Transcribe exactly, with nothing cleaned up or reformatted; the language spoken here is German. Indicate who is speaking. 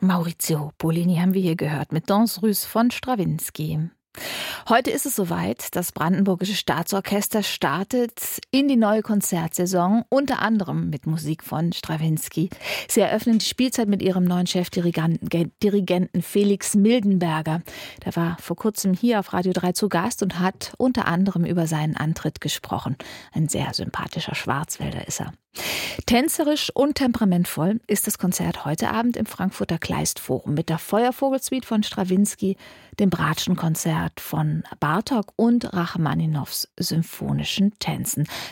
Speaker 1: Maurizio Pollini haben wir hier gehört mit Danse Russe von Strawinsky. Heute ist es soweit, das Brandenburgische Staatsorchester startet in die neue Konzertsaison, unter anderem mit Musik von Strawinsky. Sie eröffnen die Spielzeit mit ihrem neuen Chefdirigenten Felix Mildenberger. Der war vor kurzem hier auf Radio drei zu Gast und hat unter anderem über seinen Antritt gesprochen. Ein sehr sympathischer Schwarzwälder ist er. Tänzerisch und temperamentvoll ist das Konzert heute Abend im Frankfurter Kleistforum mit der Feuervogelsuite von Strawinsky, dem Bratschenkonzert von Bartók und Rachmaninows symphonischen Tänzen.